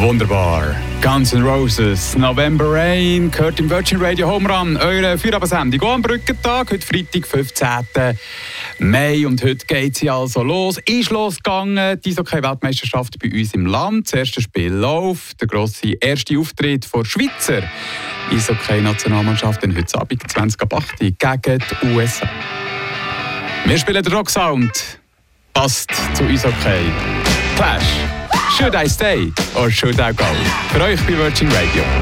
Wunderbar. Guns N' Roses, November Rain, gehört im Virgin Radio Home Run, eure Feierabend-Sendung am Brückentag, heute Freitag, 15. Mai. Und heute geht sie also los. Ist losgegangen, die Eishockey-Weltmeisterschaft bei uns im Land. Das erste Spiel läuft, der grosse erste Auftritt der Schweizer Eishockey-Nationalmannschaft, heute Abend 20:08 gegen die USA. Wir spielen den Rock-Sound. Passt zu Eishockey. Clash. Should I stay or should I go? Für euch bei Virgin Radio.